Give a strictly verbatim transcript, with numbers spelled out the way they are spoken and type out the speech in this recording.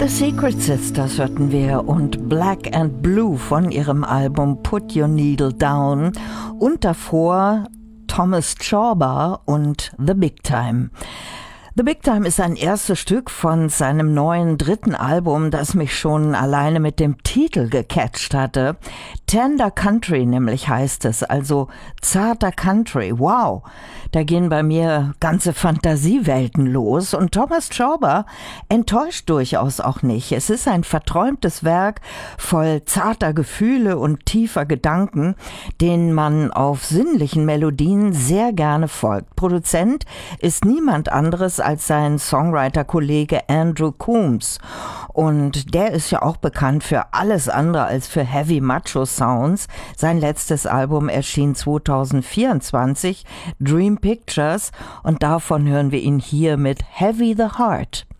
The Secret Sisters hörten wir und Black and Blue von ihrem Album Put Your Needle Down und davor Thomas Chorba und The Big Time. The Big Time ist ein erstes Stück von seinem neuen dritten Album, das mich schon alleine mit dem Titel gecatcht hatte. Tender Country nämlich heißt es, also zarter Country. Wow, da gehen bei mir ganze Fantasiewelten los und Thomas Chorba enttäuscht durchaus auch nicht. Es ist ein verträumtes Werk voll zarter Gefühle und tiefer Gedanken, denen man auf sinnlichen Melodien sehr gerne folgt. Produzent ist niemand anderes als sein Songwriter-Kollege Andrew Coombs. Und der ist ja auch bekannt für alles andere als für Heavy Macho Sounds. Sein letztes Album erschien zwanzig vierundzwanzig, Dream Pictures, und davon hören wir ihn hier mit Heavy the Heart.